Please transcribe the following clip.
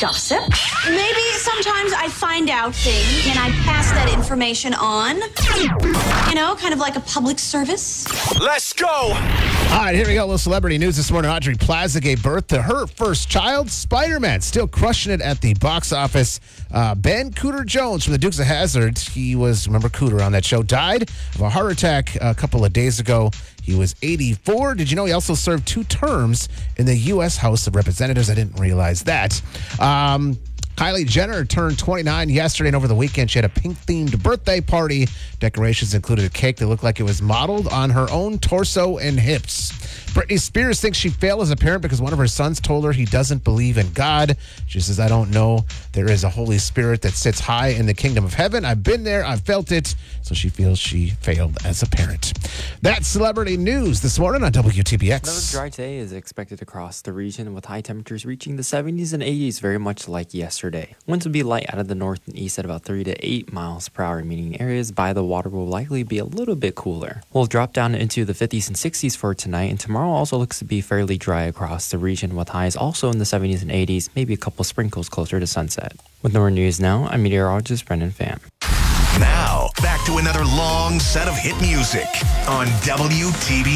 gossip. Maybe sometimes I find out things and I pass that information on. You know, kind of like a public service. Let's go! All right, here we go. A little celebrity news this morning. Audrey Plaza gave birth to her first child, Spider-Man, still crushing it at the box office. Ben Cooter Jones from the Dukes of Hazzard, he was, remember Cooter on that show, died of a heart attack a couple of days ago. He was 84. Did you know he also served 2 terms in the U.S. House of Representatives? I didn't realize that. Kylie Jenner turned 29 yesterday, and over the weekend she had a pink-themed birthday party. Decorations included a cake that looked like it was modeled on her own torso and hips. Britney Spears thinks she failed as a parent because one of her sons told her he doesn't believe in God. She says, I don't know. There is a Holy Spirit that sits high in the kingdom of heaven. I've been there. I've felt it. So she feels she failed as a parent. That's celebrity news this morning on WTBX. Another dry day is expected across the region with high temperatures reaching the 70s and 80s, very much like yesterday. Winds will be light out of the north and east at about 3 to 8 miles per hour, meaning areas by the water will likely be a little bit cooler. We'll drop down into the 50s and 60s for tonight, and tomorrow also looks to be fairly dry across the region with highs also in the 70s and 80s, maybe a couple sprinkles closer to sunset. With more news now, I'm meteorologist Brendan Pham. Now, back to another long set of hit music on WTBX.